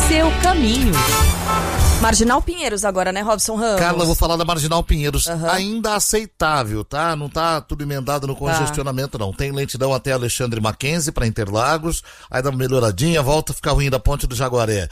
seu caminho. Marginal Pinheiros agora, né, Robson Ramos? Carla, eu vou falar da Marginal Pinheiros. Ainda aceitável, tá? Não tá tudo emendado no congestionamento, não. Tem lentidão até Alexandre Mackenzie para Interlagos, aí dá uma melhoradinha, volta a ficar ruim da Ponte do Jaguaré.